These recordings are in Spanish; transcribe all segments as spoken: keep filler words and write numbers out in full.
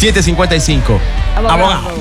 siete cincuenta y cinco. Abogado. Abogado.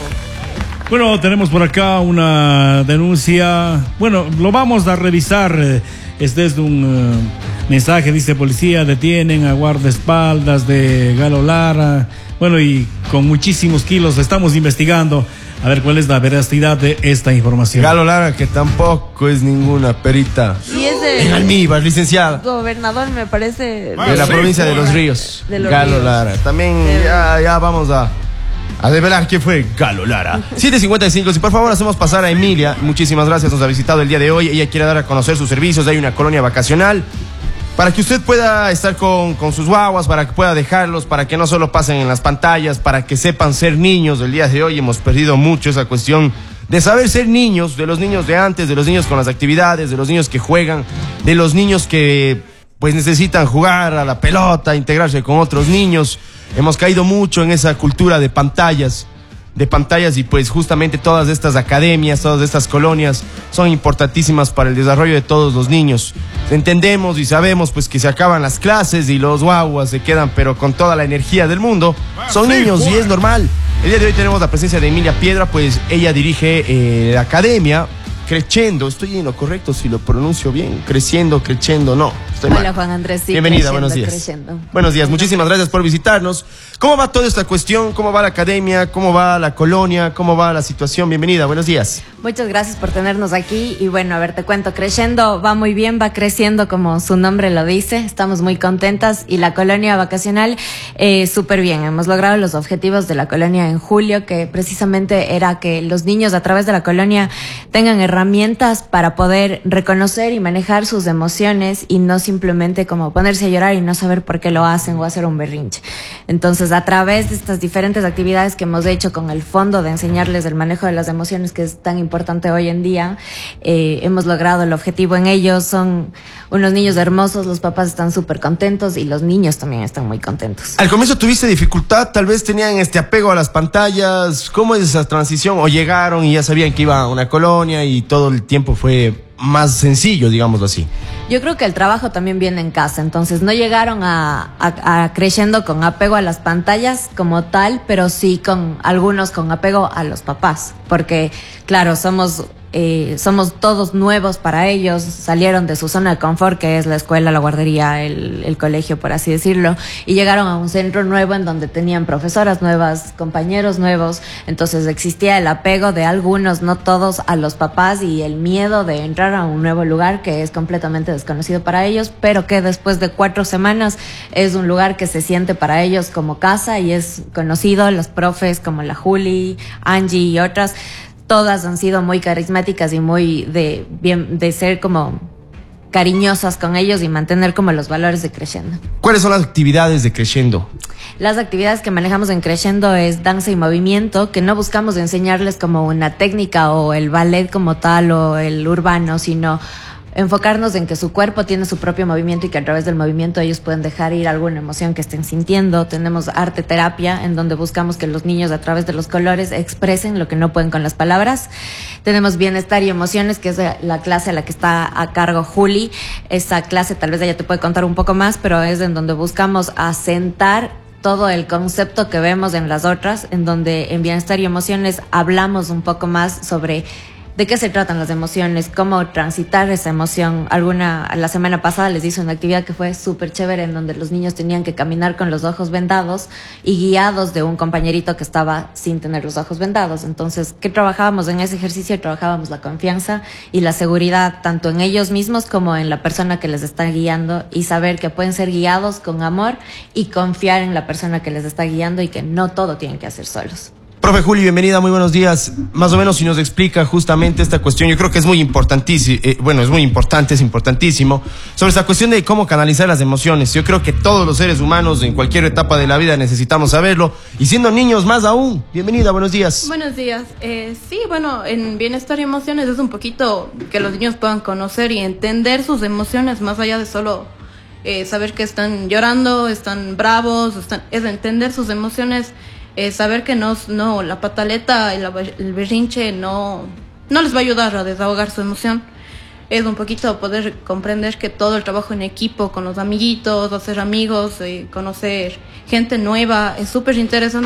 Bueno, tenemos por acá una denuncia. Bueno, lo vamos a revisar. Este es un uh, mensaje, dice: policía detienen a guardaespaldas de Galo Lara. Bueno, y con muchísimos kilos estamos investigando a ver cuál es la veracidad de esta información. Galo Lara, que tampoco es ninguna perita Y es de en almíbar, licenciada. gobernador, me parece. De la sí, provincia de pues. Los Ríos. De Los Galo Ríos. Lara. También De- ya, ya vamos a, a develar quién fue Galo Lara. siete cincuenta y cinco. Si por favor hacemos pasar a Emilia. Muchísimas gracias, nos ha visitado el día de hoy. Ella quiere dar a conocer sus servicios. Hay una colonia vacacional para que usted pueda estar con, con sus guaguas, para que pueda dejarlos, para que no solo pasen en las pantallas, para que sepan ser niños. El día de hoy hemos perdido mucho esa cuestión de saber ser niños, de los niños de antes, de los niños con las actividades, de los niños que juegan, de los niños que pues necesitan jugar a la pelota, integrarse con otros niños. Hemos caído mucho en esa cultura de pantallas, de pantallas y pues justamente todas estas academias, todas estas colonias son importantísimas para el desarrollo de todos los niños. Entendemos y sabemos pues que se acaban las clases y los guaguas se quedan pero con toda la energía del mundo. Son niños y es normal. El día de hoy tenemos la presencia de Emilia Piedra, pues ella dirige eh, la academia Crescendo. Estoy en lo correcto si lo pronuncio bien. Creciendo, Crescendo, no. Estoy Hola, mal. Juan Andrés. Sí, Bienvenida, creciendo, buenos días. creciendo. Buenos días, muchísimas gracias por visitarnos. ¿Cómo va toda esta cuestión? ¿Cómo va la academia? ¿Cómo va la colonia? ¿Cómo va la situación? Bienvenida, buenos días. Muchas gracias por tenernos aquí y bueno, a ver, te cuento, Creciendo va muy bien, va creciendo como su nombre lo dice, estamos muy contentas y la colonia vacacional eh, súper bien, hemos logrado los objetivos de la colonia en julio, que precisamente era que los niños a través de la colonia tengan herramientas para poder reconocer y manejar sus emociones y no simplemente como ponerse a llorar y no saber por qué lo hacen o hacer un berrinche. Entonces, a través de estas diferentes actividades que hemos hecho con el fondo de enseñarles el manejo de las emociones, que es tan importante hoy en día, eh, hemos logrado el objetivo en ellos. Son unos niños hermosos, los papás están súper contentos y los niños también están muy contentos. Al comienzo tuviste dificultad, tal vez tenían este apego a las pantallas. ¿Cómo es esa transición? ¿O llegaron y ya sabían que iba a una colonia y todo el tiempo fue más sencillo, digámoslo así? Yo creo que el trabajo también viene en casa, entonces no llegaron a, a, a creciendo con apego a las pantallas como tal, pero sí con algunos con apego a los papás, porque claro, somos eh, somos todos nuevos para ellos, salieron de su zona de confort, que es la escuela, la guardería, el, el colegio, por así decirlo, y llegaron a un centro nuevo en donde tenían profesoras nuevas, compañeros nuevos, entonces existía el apego de algunos, no todos, a los papás y el miedo de entrar a un nuevo lugar que es completamente desconocido para ellos, pero que después de cuatro semanas es un lugar que se siente para ellos como casa y es conocido. Los profes como la Juli, Angie y otras, todas han sido muy carismáticas y muy de bien de ser como cariñosas con ellos y mantener como los valores de Creciendo. ¿Cuáles son las actividades de Crescendo? Las actividades que manejamos en Creciendo es danza y movimiento, que no buscamos enseñarles como una técnica o el ballet como tal o el urbano, sino enfocarnos en que su cuerpo tiene su propio movimiento y que a través del movimiento ellos pueden dejar ir alguna emoción que estén sintiendo. Tenemos arte terapia, en donde buscamos que los niños a través de los colores expresen lo que no pueden con las palabras. Tenemos bienestar y emociones, que es la clase a la que está a cargo Juli. Esa clase tal vez ella te puede contar un poco más, pero es en donde buscamos asentar todo el concepto que vemos en las otras, en donde en bienestar y emociones hablamos un poco más sobre de qué se tratan las emociones, cómo transitar esa emoción. Alguna, la semana pasada les hice una actividad que fue súper chévere, en donde los niños tenían que caminar con los ojos vendados y guiados de un compañerito que estaba sin tener los ojos vendados. Entonces, ¿qué trabajábamos en ese ejercicio? Trabajábamos la confianza y la seguridad, tanto en ellos mismos como en la persona que les está guiando, y saber que pueden ser guiados con amor y confiar en la persona que les está guiando y que no todo tienen que hacer solos. Profe Juli, bienvenida, muy buenos días. Más o menos si nos explica justamente esta cuestión, yo creo que es muy importantísimo, eh, bueno, es muy importante, es importantísimo, sobre esta cuestión de cómo canalizar las emociones. Yo creo que todos los seres humanos en cualquier etapa de la vida necesitamos saberlo, y siendo niños más aún. Bienvenida, buenos días. Buenos días. Eh, sí, bueno, en bienestar y emociones es un poquito que los niños puedan conocer y entender sus emociones más allá de solo eh, saber que están llorando, están bravos, están, es entender sus emociones. Eh, saber que no, no la pataleta, el, el berrinche no, no les va a ayudar a desahogar su emoción. Es un poquito poder comprender que todo el trabajo en equipo con los amiguitos, hacer amigos, eh, conocer gente nueva, es súper interesante.